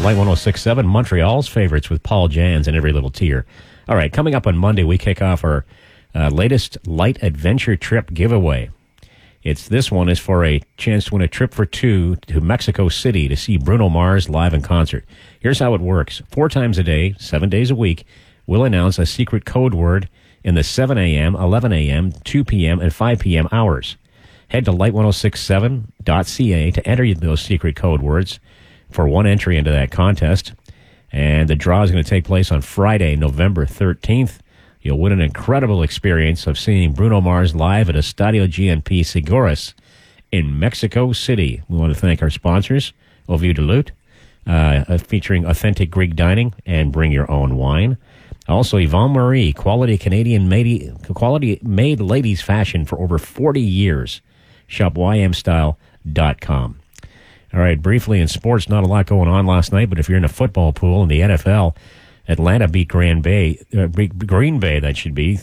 Light 106.7, Montreal's favorites with Paul Jans and Every Little Tear. All right, coming up on Monday, we kick off our latest Light Adventure Trip giveaway. This one is for a chance to win a trip for two to Mexico City to see Bruno Mars live in concert. Here's how it works. 4 times a day, 7 days a week, we'll announce a secret code word in the 7 a.m., 11 a.m., 2 p.m., and 5 p.m. hours. Head to light1067.ca to enter those secret code words for one entry into that contest. And the draw is going to take place on Friday, November 13th. You'll win an incredible experience of seeing Bruno Mars live at Estadio GNP Seguros in Mexico City. We want to thank our sponsors, Au Vieux de Lutte, featuring authentic Greek dining and bring your own wine. Also, Yvonne Marie, quality made ladies fashion for over 40 years. Shop ymstyle.com. All right, briefly in sports, not a lot going on last night, but if you're in a football pool in the NFL, Atlanta beat Green Bay, that should be,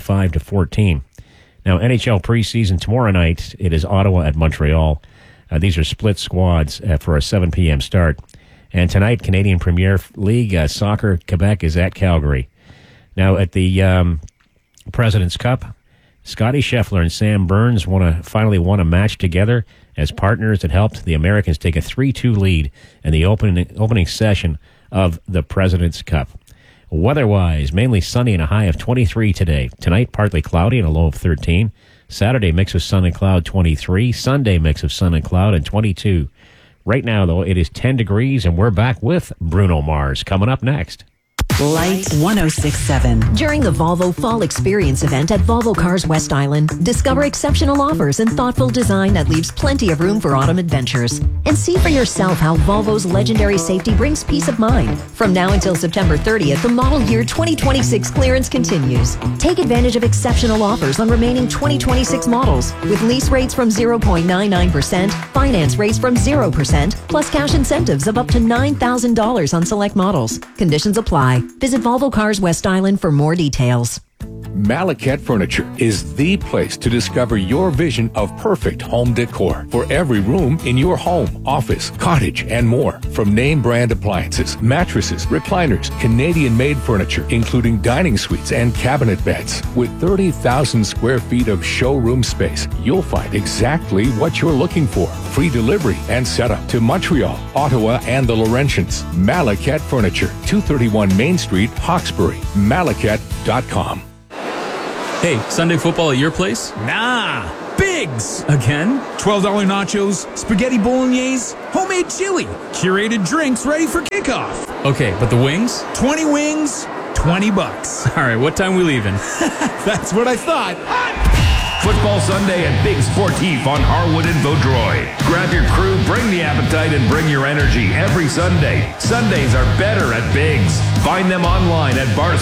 35-14. Now, NHL preseason tomorrow night, it is Ottawa at Montreal. These are split squads for a 7 p.m. start. And tonight, Canadian Premier League Soccer, Quebec is at Calgary. Now, at the President's Cup, Scotty Scheffler and Sam Burns finally won a match together as partners that helped the Americans take a 3-2 lead in the opening session of the President's Cup. Weather-wise, mainly sunny and a high of 23 today. Tonight, partly cloudy and a low of 13. Saturday, mix of sun and cloud, 23. Sunday, mix of sun and cloud, and 22. Right now, though, it is 10 degrees, and we're back with Bruno Mars coming up next. Light 106.7. During the Volvo Fall Experience event at Volvo Cars West Island, discover exceptional offers and thoughtful design that leaves plenty of room for autumn adventures. And see for yourself how Volvo's legendary safety brings peace of mind. From now until September 30th, the model year 2026 clearance continues. Take advantage of exceptional offers on remaining 2026 models, with lease rates from 0.99%, finance rates from 0%, plus cash incentives of up to $9,000 on select models. Conditions apply. Visit Volvo Cars West Island for more details. Malacat Furniture is the place to discover your vision of perfect home decor for every room in your home, office, cottage, and more. From name brand appliances, mattresses, recliners, Canadian-made furniture, including dining suites and cabinet beds. With 30,000 square feet of showroom space, you'll find exactly what you're looking for. Free delivery and setup to Montreal, Ottawa, and the Laurentians. Malacat Furniture, 231 Main Street, Hawkesbury. Malacat.com. Hey, Sunday football at your place? Nah, Bigs! Again? $12 nachos, spaghetti bolognese, homemade chili, curated drinks ready for kickoff. Okay, but the wings? 20 wings, $20. All right, what time we leaving? That's what I thought. Football Sunday at Big Sportif on Harwood and Vaudreuil. Grab your crew, bring the appetite, and bring your energy every Sunday. Sundays are better at Big's. Find them online at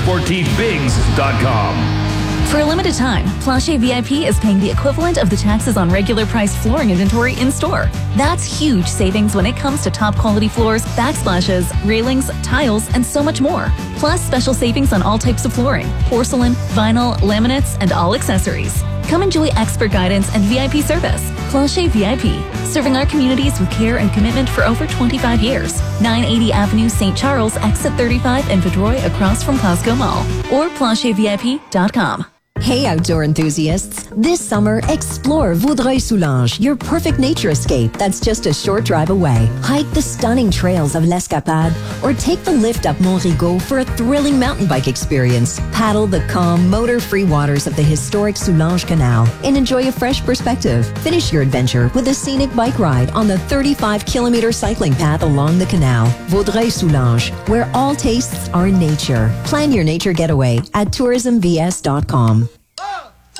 barsportifbigs.com. For a limited time, Plancher VIP is paying the equivalent of the taxes on regular price flooring inventory in-store. That's huge savings when it comes to top quality floors, backsplashes, railings, tiles, and so much more. Plus special savings on all types of flooring, porcelain, vinyl, laminates, and all accessories. Come enjoy expert guidance and VIP service. Plancher VIP, serving our communities with care and commitment for over 25 years. 980 Avenue St. Charles, exit 35 in Vaudreuil across from Costco Mall. Or planchervip.com. Hey outdoor enthusiasts, this summer explore Vaudreuil-Soulanges, your perfect nature escape that's just a short drive away. Hike the stunning trails of l'Escapade or take the lift up Mont Rigaud for a thrilling mountain bike experience. Paddle the calm, motor-free waters of the historic Soulanges Canal and enjoy a fresh perspective. Finish your adventure with a scenic bike ride on the 35-kilometer cycling path along the canal. Vaudreuil-Soulanges, where all tastes are nature. Plan your nature getaway at tourismvs.com.